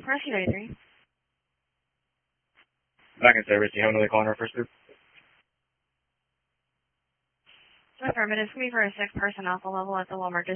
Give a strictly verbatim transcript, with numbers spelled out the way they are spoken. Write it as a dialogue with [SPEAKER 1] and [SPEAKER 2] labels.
[SPEAKER 1] Rescue eighty-three.
[SPEAKER 2] Back in service. Do you have another call in our first group?
[SPEAKER 1] Affirmative. It's me for a sick person alpha level at the Walmart